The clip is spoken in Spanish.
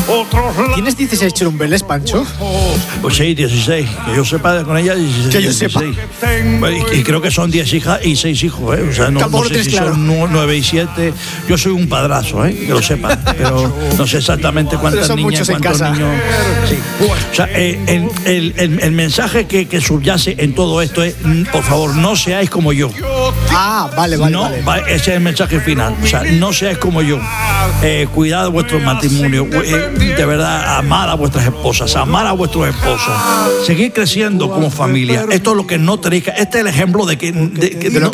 ¿Tienes 16 churumbeles, Pancho? Pues sí, 16. Que yo sepa con ella 16. Que yo sepa. Y creo que son 10 hijas y 6 hijos, ¿eh? O sea, no sé si claro. son 9 y 7. Yo soy un padrazo, ¿eh? Que lo sepan. Pero no sé exactamente cuántas niñas, cuántos niños. Sí. O sea, el mensaje que subyace en todo esto es: por favor, no seáis como yo. Ah, vale. Ese es el mensaje final. O sea, no seáis como yo. Cuidad de vuestro matrimonio. De verdad, amad a vuestras esposas, amar a vuestros esposos. Seguir creciendo como familia. Esto es lo que no tenéis que. Este es el ejemplo de que no